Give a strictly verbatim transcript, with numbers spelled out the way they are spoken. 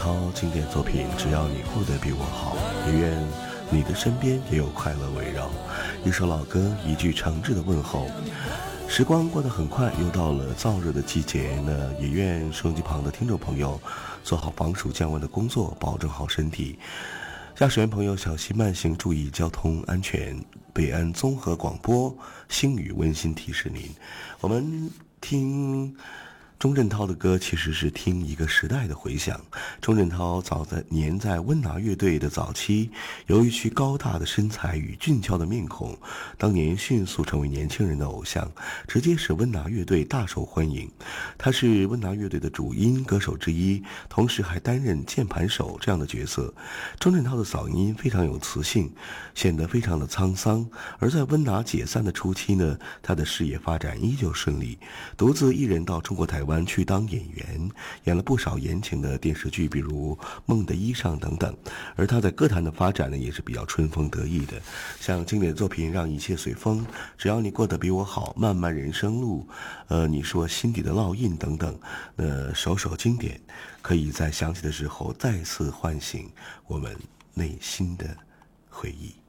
超经典作品，只要你过得比我好，也愿你的身边也有快乐围绕。一首老歌，一句诚挚的问候。时光过得很快，又到了燥热的季节呢，也愿收音机旁的听众朋友做好防暑降温的工作，保证好身体。驾驶员朋友小心慢行，注意交通安全。北安综合广播星语温馨提示您，我们听钟镇涛的歌其实是听一个时代的回响。钟镇涛早在年在温拿乐队的早期，由于其高大的身材与俊俏的面孔，当年迅速成为年轻人的偶像，直接使温拿乐队大受欢迎。他是温拿乐队的主音歌手之一，同时还担任键盘手这样的角色。钟镇涛的嗓音非常有磁性，显得非常的沧桑。而在温拿解散的初期呢，他的事业发展依旧顺利，独自一人到中国台湾去当演员，演了不少言情的电视剧，比如《梦的衣裳》等等。而他在歌坛的发展呢，也是比较春风得意的，像经典作品《让一切随风》、只要你过得比我好、漫漫人生路、呃，你说心底的烙印等等，呃，首首经典，可以在想起的时候再次唤醒我们内心的回忆。